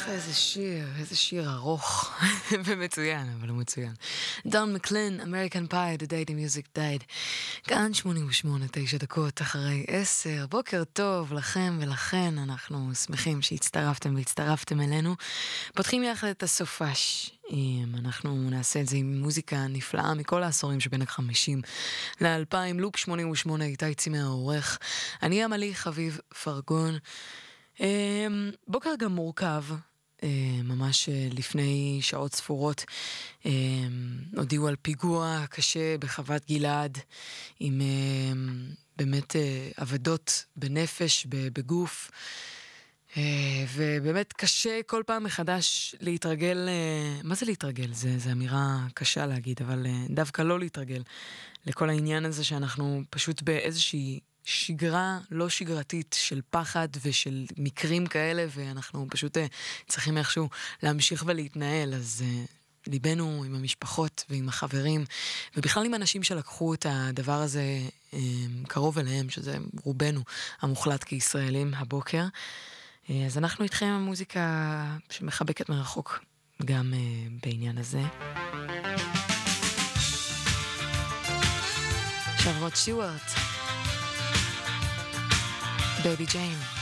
איזה שיר ארוך ומצוין, אבל הוא מצוין. דון מקלין, American Pie, The Day the Music Died. כאן 8:09 אחרי 10. בוקר טוב לכם ולכן, אנחנו שמחים שהצטרפתם והצטרפתם אלינו. פותחים יחד את הסופש. אנחנו נעשה את זה עם מוזיקה נפלאה מכל העשורים שבין ה-50 ל-2000. לופ 88, איתי צימר העורך. אני עמלי חביב פרגון. בוקר גם מורכב, ממש לפני שעות ספורות הודיעו על פיגוע קשה בחוות גלעד עם באמת עבדות בנפש, בגוף, ובאמת קשה כל פעם מחדש להתרגל. מה זה להתרגל? זה אמירה קשה להגיד, אבל דווקא לא להתרגל לכל העניין הזה שאנחנו פשוט באיזושהי שגרה לא שגרתית של פחד ושל מקרים כאלה, ואנחנו פשוט צריכים איכשהו להמשיך ולהתנהל. אז ליבנו עם המשפחות ועם החברים, ובכלל עם אנשים שלקחו את הדבר הזה קרוב אליהם, שזה רובנו המוחלט כישראלים הבוקר. אז אנחנו איתכם עם המוזיקה שמחבקת מרחוק גם בעניין הזה. עכשיו רוד סטיוארט, Baby Jane.